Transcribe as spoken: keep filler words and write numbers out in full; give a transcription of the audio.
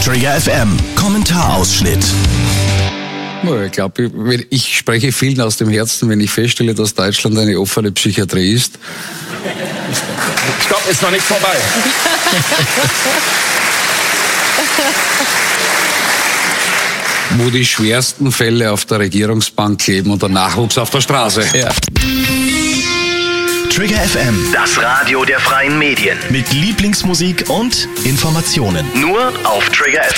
Trigger F M Kommentarausschnitt. Ich glaube, ich spreche vielen aus dem Herzen, wenn ich feststelle, dass Deutschland eine offene Psychiatrie ist. Stopp, ist noch nicht vorbei. Wo die schwersten Fälle auf der Regierungsbank kleben und der Nachwuchs auf der Straße. Ja. Trigger F M, Das Radio der freien Medien. mit Lieblingsmusik und Informationen. Nur auf Trigger F M.